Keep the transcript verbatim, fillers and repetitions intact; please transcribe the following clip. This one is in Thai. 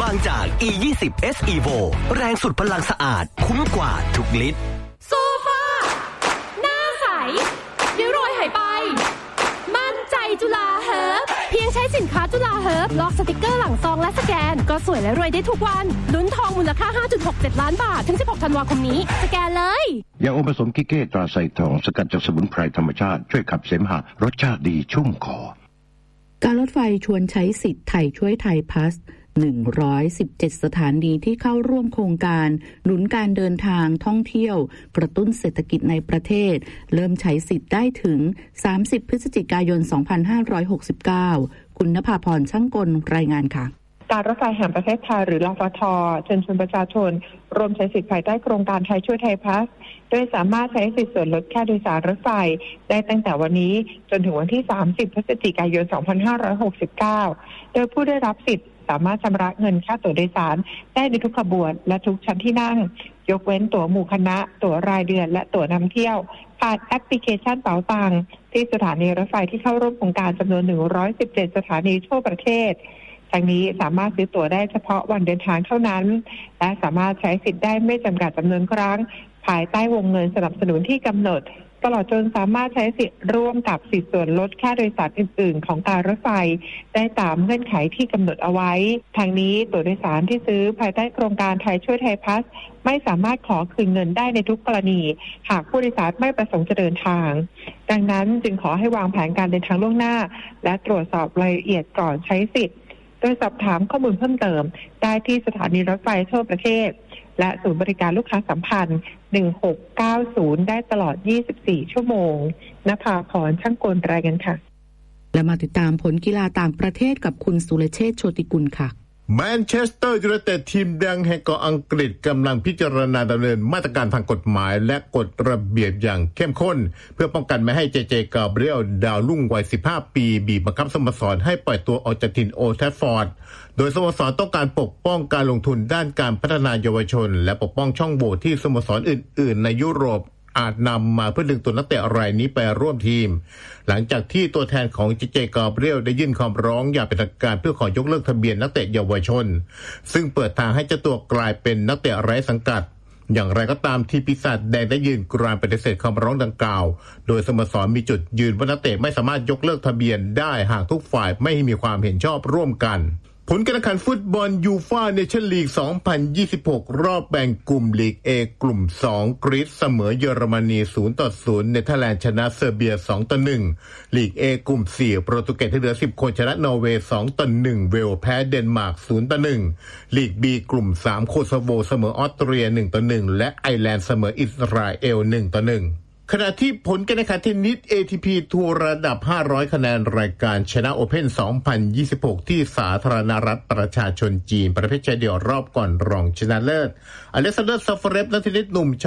บางจาก อี ยี่สิบ เอส Evo แรงสุดพลังสะอาดคุ้มกว่าทุกลิตรโซฟาหน้าใสริ้วรอยหายไปมั่นใจจุฬาเฮิร์บเพียงใช้สินค้าจุฬาเฮิร์บลอกสติกเกอร์หลังซองและสแกนก็สวยและรวยได้ทุกวันลุ้นทองมูลค่า ห้าจุดหกเจ็ด ล้านบาทถึงสิบหกธันวาคมนี้สแกนเลยยาอมผสมกิเก้ตราไซทองสกัดจากสมุนไพรธรรมชาติช่วยขับเสมหะรสชาติดีชุ่มคอการรถไฟชวนใช้สิทธิ์ไทยช่วยไทยพลัสหนึ่งร้อยสิบเจ็ดสถานีที่เข้าร่วมโครงการหนุนการเดินทางท่องเที่ยวกระตุ้นเศรษฐกิจในประเทศเริ่มใช้สิทธิ์ได้ถึงสามสิบพฤศจิกายนสองพันห้าร้อยหกสิบเก้าคุณณภาพรช่างกลรายงานค่ะการรถไฟแห่งประเทศไทยหรือรฟท.เชิญชวนประชาชนรวมใช้สิทธิ์ภายใต้โครงการไทยช่วยไทยพลัสโดยสามารถใช้สิทธิส่วนลดค่าโดยสารรถไฟได้ตั้งแต่วันนี้จนถึงวันที่สามสิบพฤศจิกายนสองพันห้าร้อยหกสิบเก้าโดยผู้ได้รับสิทธิ์สามารถชำระเงินค่าตั๋วโดยสารได้ในทุกขบวนและทุกชั้นที่นั่งยกเว้นตั๋วหมู่คณะตั๋วรายเดือนและตั๋วนำเที่ยวผ่านแอปพลิเคชันเป๋าตังที่สถานีรถไฟที่เข้าร่วมโครงการจำนวนหนึ่งร้อยสิบเจ็ดสถานีทั่วประเทศทางนี้สามารถซื้อตั๋วได้เฉพาะวันเดินทางเท่านั้นและสามารถใช้สิทธิ์ได้ไม่จำกัดจำนวนครั้งภายใต้วงเงินสนับสนุนที่กำหนดตลอดจนสามารถใช้สิทธิ์ร่วมกับสิทธิส่วนลดค่าโดยสารอื่นๆของการรถไฟได้ตามเงื่อนไขที่กำหนดเอาไว้ทางนี้ตั๋วโดยสารที่ซื้อภายใต้โครงการไทยช่วยไทยพลัสไม่สามารถขอคืนเงินได้ในทุกกรณีหากผู้โดยสารไม่ประสงค์จะเดินทางดังนั้นจึงขอให้วางแผนการเดินทางล่วงหน้าและตรวจสอบรายละเอียดก่อนใช้สิทธิ์โดยสอบถามข้อมูลเพิ่มเติมได้ที่สถานีรถไฟทั่วประเทศและศูนย์บริการลูกค้าสัมพันธ์หนึ่งหกเก้าศูนย์ได้ตลอดยี่สิบสี่ชั่วโมงณภาพรช่างกลรายงานค่ะและมาติดตามผลกีฬาต่างประเทศกับคุณสุรเชษฐ์โชติกุลค่ะแมนเชสเตอร์ยูไนเต็ดทีมดังแห่งเกาะอังกฤษกำลังพิจารณาดำเนินมาตรการทางกฎหมายและกฎระเบียบอย่างเข้มข้นเพื่อป้องกันไม่ให้เจเจกาเบรียลดาวรุ่งวัยสิบห้าปีบีบบังคับสโมสรให้ปล่อยตัวออกจากถิ่นโอลด์แทรฟฟอร์ดโดยสโมสรต้องการปกป้องการลงทุนด้านการพัฒนาเยาวชนและปกป้องช่องโหว่ที่สโมสรอื่นๆในยุโรปอาจนำมาเพื่อดึงตัวนักเตะรายนี้ไปร่วมทีมหลังจากที่ตัวแทนของเจเจกาเบรียลได้ยื่นคำร้องอย่างเป็นทางการเพื่อขอยกเลิกทะเบียนนักเตะเยาวชนซึ่งเปิดทางให้เจ้าตัวกลายเป็นนักเตะไร้สังกัดอย่างไรก็ตามที่ปีศาจแดงได้ยืนกรานปฏิเสธคำร้องดังกล่าวโดยสโมสรมีจุดยืนว่านักเตะไม่สามารถยกเลิกทะเบียนได้หากทุกฝ่ายไม่มีความเห็นชอบร่วมกันผลการแข่งขันฟุตบอลยูฟ่าเนชั่นลีกสองพันยี่สิบหกรอบแบ่งกลุ่มลีก A กลุ่มสองกรีซเสมอเยอรมนีศูนย์ต่อศูนย์เนเธอร์แลนด์ชนะเซอร์เบียสองต่อหนึ่งลีก A กลุ่มสี่โปรตุเกสที่เหลือสิบคนชนะนอร์เวย์สองต่อหนึ่งเวลแพ้เดนมาร์กศูนย์ต่อหนึ่งลีก B กลุ่มสามโคโซโวเสมอออสเตรียหนึ่งต่อหนึ่งและไอร์แลนด์เสมออิสราเอลหนึ่งต่อหนึ่งขณะที่ผลการแข่งขันเทนนิส เอ ที พี ทัวร์ระดับห้าร้อยคะแนนรายการชนะโอเพ่นสองพันยี่สิบหกที่สาธารณรัฐประชาชนจีนประเภทชายเดี่ยวรอบก่อนรองชนะเลิศอเล็กซานเดอร์ ซาฟาเรฟนักเทนนิสหนุ่ม